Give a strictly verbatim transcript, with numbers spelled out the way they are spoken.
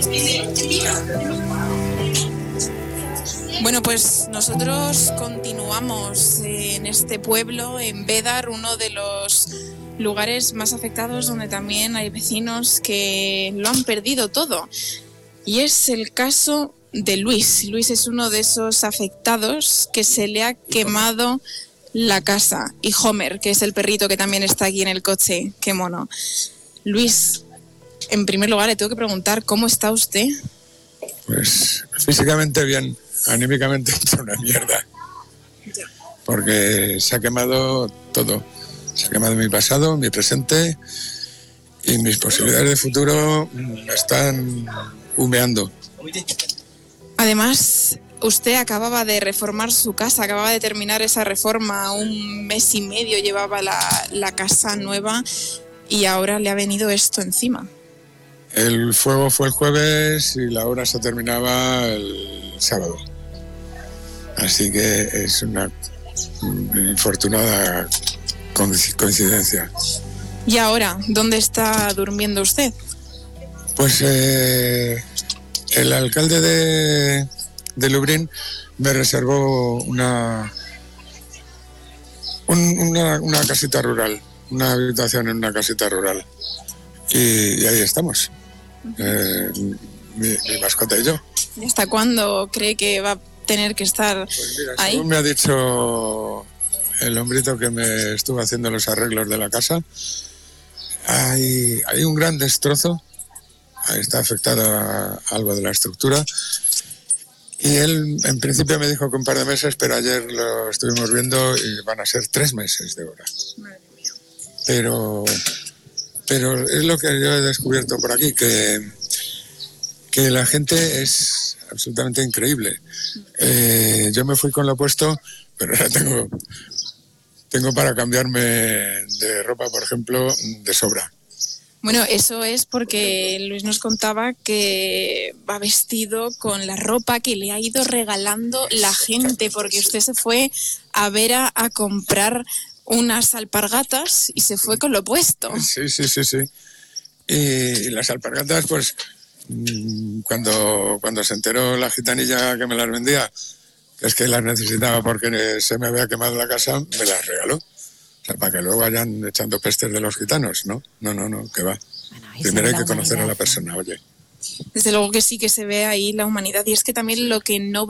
Bueno, pues nosotros continuamos en este pueblo, en Bédar, uno de los lugares más afectados donde también hay vecinos que lo han perdido todo. Y es el caso de Luis. Luis es uno de esos afectados que se le ha quemado la casa. Y Homer, que es el perrito que también está aquí en el coche. Qué mono. Luis, en primer lugar le tengo que preguntar, ¿cómo está usted? Pues físicamente bien, anímicamente es una mierda. Porque se ha quemado todo. Se ha quemado mi pasado, mi presente y mis posibilidades de futuro están humeando. Además, usted acababa de reformar su casa, acababa de terminar esa reforma, un mes y medio llevaba la, la casa nueva y ahora le ha venido esto encima. El fuego fue el jueves y la obra se terminaba el sábado. Así que es una infortunada coincidencia. ¿Y ahora, dónde está durmiendo usted? Pues eh, el alcalde de, de Lublin me reservó una, un, una, una casita rural, una habitación en una casita rural. Y, y ahí estamos, eh, mi, mi mascota y yo. ¿Y hasta cuándo cree que va a tener que estar pues mira, ahí? Según me ha dicho el hombrito que me estuvo haciendo los arreglos de la casa, hay, hay un gran destrozo, está afectada algo de la estructura y él en principio me dijo que un par de meses, pero ayer lo estuvimos viendo y van a ser tres meses de obra. Pero, pero es lo que yo he descubierto por aquí, que, que la gente es absolutamente increíble. Eh, yo me fui con lo opuesto, pero ahora tengo... Tengo para cambiarme de ropa, por ejemplo, de sobra. Bueno, eso es porque Luis nos contaba que va vestido con la ropa que le ha ido regalando la gente, porque usted se fue a Vera a comprar unas alpargatas y se fue con lo puesto. Sí, sí, sí, sí. Y, y las alpargatas, pues, cuando, cuando se enteró la gitanilla que me las vendía, que es que las necesitaba porque se me había quemado la casa, me las regaló. O sea, para que luego vayan echando pestes de los gitanos, ¿no? No, no, no, que va. Bueno, primero hay que conocer a la persona, oye. Desde luego que sí que se ve ahí la humanidad. Y es que también lo que no